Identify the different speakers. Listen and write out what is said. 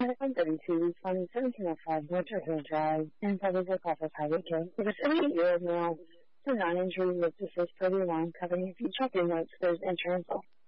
Speaker 1: 132 from 1705 Winter Hill Drive in Public off of Highway K. With a 78-year-old male with a non-injury lift assist per the alarm covering a few trucking notes for his insurance office.